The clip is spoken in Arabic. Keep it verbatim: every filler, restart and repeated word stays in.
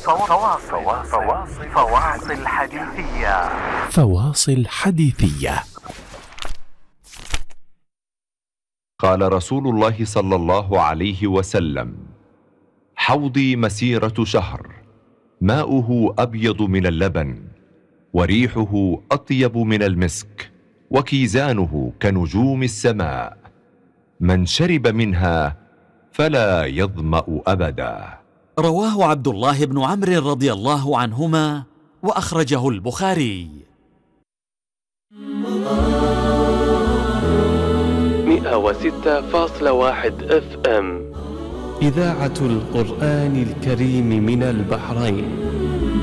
فواصل فواصل فواصل حديثية فواصل حديثية. قال رسول الله صلى الله عليه وسلم: حوضي مسيرة شهر، ماؤه أبيض من اللبن، وريحه أطيب من المسك، وكيزانه كنجوم السماء، من شرب منها فلا يظمأ أبدا. رواه عبد الله بن عمرو رضي الله عنهما، وأخرجه البخاري. مئة وستة فاصلة واحد اف ام، إذاعة القرآن الكريم من البحرين.